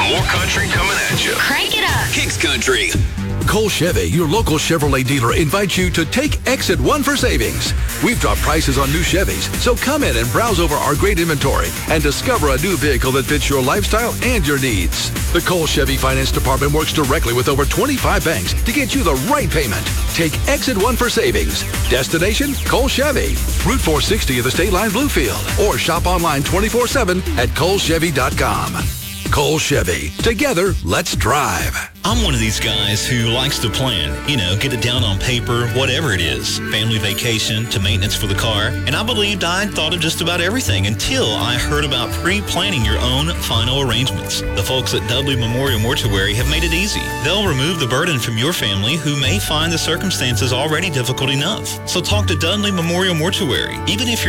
More country coming at you. Crank it up. Kicks Country. Cole Chevy, your local Chevrolet dealer, invites you to take Exit 1 for savings. We've dropped prices on new Chevys, so come in and browse over our great inventory and discover a new vehicle that fits your lifestyle and your needs. The Cole Chevy Finance Department works directly with over 25 banks to get you the right payment. Take Exit 1 for savings. Destination, Cole Chevy. Route 460 of the State Line Bluefield. Or shop online 24/7 at colechevy.com. Cole Chevy. Together, let's drive. I'm one of these guys who likes to plan. Get it down on paper, whatever it is. Family vacation to maintenance for the car. And I believed I'd thought of just about everything until I heard about pre-planning your own final arrangements. The folks at Dudley Memorial Mortuary have made it easy. They'll remove the burden from your family who may find the circumstances already difficult enough. So talk to Dudley Memorial Mortuary. Even if you're